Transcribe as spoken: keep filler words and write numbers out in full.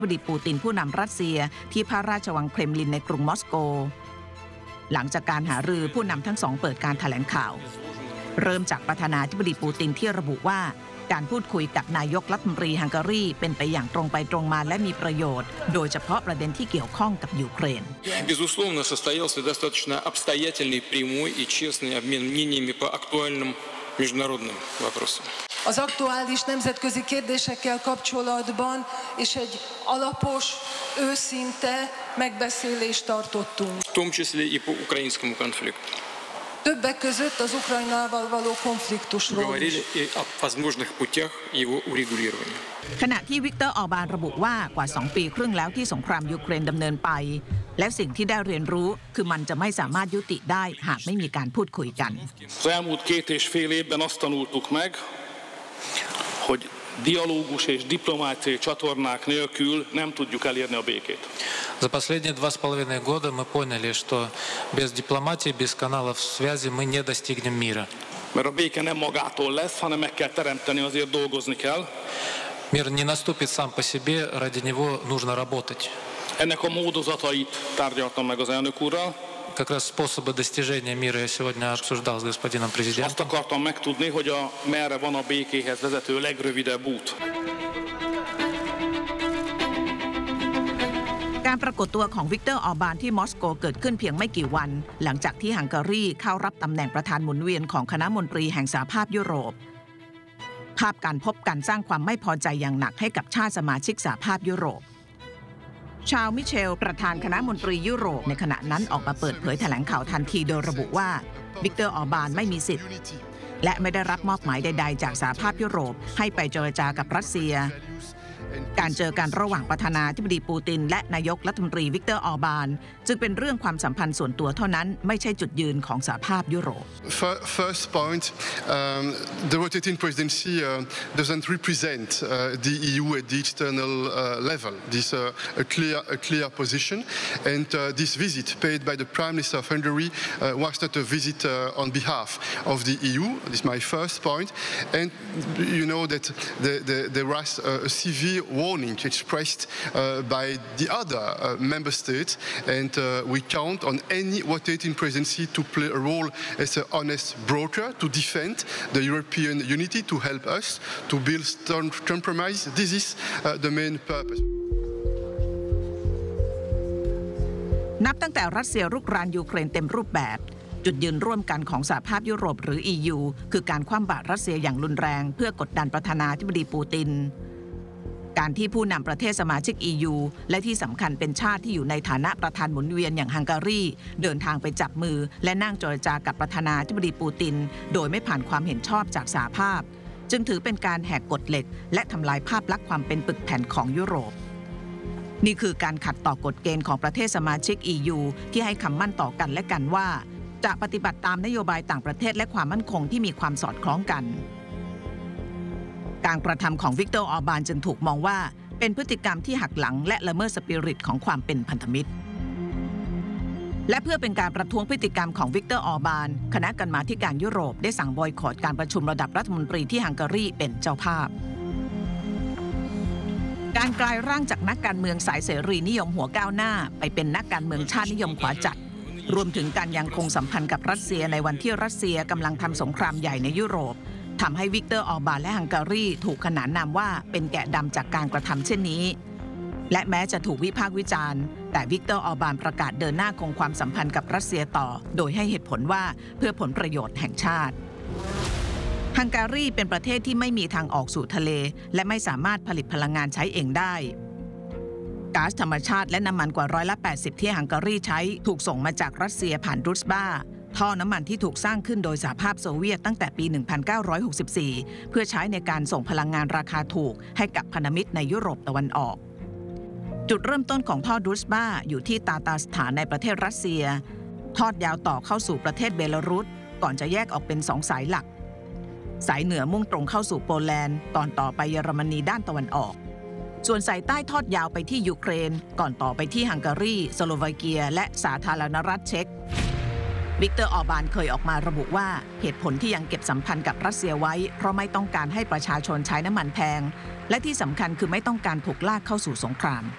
บดีปูตินผู้นำรัสเซียที่พระราชวังเครมลินในกรุงมอสโกหลังจากการหารือผู้นำทั้งสองเปิดการแถลงข่าวเริ่มจากประธานาธิบดีปูตินที่ระบุว่าการพูดคุยกับนายกรัฐมนตรีฮังการีเป็นไปอย่างตรงไปตรงมาและมีประโยชน์โดยเฉพาะประเด็นที่เกี่ยวข้องกับยูเครน Безусловно, состоялся достаточно обстоятельный, прямой и честный обмен мнениями по актуальным международным вопросам. Az aktuális nemzetközi kérdésekkel kapcsolatban és egy alapos, őszinte megbeszélést tartottunk. В том числе и по украинскому конфликту. Többek között az Ukrajnával való konfliktusról Говорили и о возможных путях его урегулирования. ขณะที่วิกเตอร์ออร์บานระบุว่ากว่าสองปีครึ่งแล้วที่สงครามยูเครนดำเนินไปและสิ่งที่ได้เรียนรู้คือมันจะไม่สามารถยุติได้หากไม่มีการพูดคุยกัน Az elmúlt két és fél évben azt tanultuk meg, hogy dialógus és diplomáciai csatornák nélkül nem tudjuk elérni a békét. За последние два с половиной года мы поняли, что без дипломатии, без каналов связи мы не достигнем мира. Mert a béke nem magától lesz, hanem meg kell teremteni, azért dolgozni kell. Мир не наступит сам по себе, ради него нужно работать. Ennek a módozatait tárgyaltam meg az elnök úrral. Как раз способы достижения мира я сегодня обсуждал с господином президентом. Azt akartam megtudni, hogy a merre van a békéhez vezető legrövidebb út. การปรากฏตัวของวิกเตอร์ออร์บานที่มอสโกเกิดขึ้นเพียงไม่กี่วันหลังจากที่ฮังการีเข้ารับตำแหน่งประธานหมุนเวียนของคณะมนตรีแห่งสหภาพยุโรปภาพการพบกันสร้างความไม่พอใจอย่างหนักให้กับชาติสมาชิกสหภาพยุโรปชาลมิเชลประธานคณะมนตรียุโรปในขณะนั้นออกมาเปิดเผยแถลงข่าวทันทีโดยระบุว่าวิกเตอร์ออร์บานไม่มีสิทธิ์และไม่ได้รับมอบหมายใดๆจากสหภาพยุโรปให้ไปเจรจากับรัสเซียการเจอกันระหว่างประธานาธิบดีปูตินและนายกรัฐมนตรีวิกเตอร์ออร์บานจึงเป็นเรื่องความสัมพันธ์ส่วนตัวเท่านั้นไม่ใช่จุดยืนของสหภาพยุโรป First point, um, the rotating presidency uh, doesn't represent uh, the E U at the external uh, level. This is uh, a clear, a clear position, and uh, this visit paid by the Prime Minister of Hungary uh, was not a visit uh, on behalf of the E U. This is my first point, and you know that the, the, there was a severe warning expressed uh, by the other uh, member states, and uh, we count on any rotating presidency to play a role as an honest broker to defend the European unity, to help us to build strong compromise. This is uh, the main purpose. นับตั้งแต่รัสเซียรุกรานยูเครนเต็มรูปแบบจุดยืนร่วมกันของสหภาพยุโรปหรือ อี ยู คือการคว่ำบาตรรัสเซียอย่างรุนแรงเพื่อกดดันประธานาธิบดีปูตินการที่ผู้นำประเทศสมาชิก อี ยู และที่สำคัญเป็นชาติที่อยู่ในฐานะประธานหมุนเวียนอย่างฮังการีเดินทางไปจับมือและนั่งเจรจากับประธานาธิบดีปูตินโดยไม่ผ่านความเห็นชอบจากสหภาพจึงถือเป็นการแหกกฎเหล็กและทำลายภาพลักษณ์ความเป็นปึกแผ่นของยุโรปนี่คือการขัดต่อกฎเกณฑ์ของประเทศสมาชิก อี ยู ที่ให้คำมั่นต่อกันและกันว่าจะปฏิบัติตามนโยบายต่างประเทศและความมั่นคงที่มีความสอดคล้องกันการกระทำของวิกเตอร์ออร์บานจึงถูกมองว่าเป็นพฤติกรรมที่หักหลังและละเมิดสปิริตของความเป็นพันธมิตรและเพื่อเป็นการประท้วงพฤติกรรมของวิกเตอร์ออร์บานคณะกรรมาธิการยุโรปได้สั่งบอยคอตการประชุมระดับรัฐมนตรีที่ฮังการีเป็นเจ้าภาพการกลายร่างจากนักการเมืองสายเสรีนิยมหัวก้าวหน้าไปเป็นนักการเมืองชาตินิยมขวาจัดรวมถึงการยังคงสัมพันธ์กับรัสเซียในวันที่รัสเซียกำลังทำสงครามใหญ่ในยุโรปทำให้วิกเตอร์ออร์บานและฮังการีถูกขนานนามว่าเป็นแกะดำจากการกระทำเช่นนี้และแม้จะถูกวิพากษ์วิจารณ์แต่วิกเตอร์ออร์บานประกาศเดินหน้าคงความสัมพันธ์กับรัสเซียต่อโดยให้เหตุผลว่าเพื่อผลประโยชน์แห่งชาติฮังการีเป็นประเทศที่ไม่มีทางออกสู่ทะเลและไม่สามารถผลิตพลังงานใช้เองได้ก๊าซธรรมชาติและน้ำมันกว่าร้อยละแปดสิบที่ฮังการีใช้ถูกส่งมาจากรัสเซียผ่านดรูสบาท่อน้ำมันที่ถูกสร้างขึ้นโดยสหภาพโซเวียตตั้งแต่ปี หนึ่งพันเก้าร้อยหกสิบสี่ เพื่อใช้ในการส่งพลังงานราคาถูกให้กับพันธมิตรในยุโรปตะวันออกจุดเริ่มต้นของท่อดรูสบาอยู่ที่ตาตาสถานในประเทศรัสเซียทอดยาวต่อเข้าสู่ประเทศเบลารุสก่อนจะแยกออกเป็นสองสายหลักสายเหนือมุ่งตรงเข้าสู่โปแลนด์ก่อนต่อไปเยอรมนีด้านตะวันออกส่วนสายใต้ทอดยาวไปที่ยูเครนก่อนต่อไปที่ฮังการีสโลวาเกียและสาธารณรัฐเช็กวิกเตอร์ออร์บานเคยออกมาระบุว่าเหตุผลที่ยังเก็บสัมพันธ์กับรัสเซียไว้เพราะไม่ต้องการให้ประชาชนใช้น้ำมันแพงและที่สำคัญคือไม่ต้องการถูกลากเข้าสู่สงคราม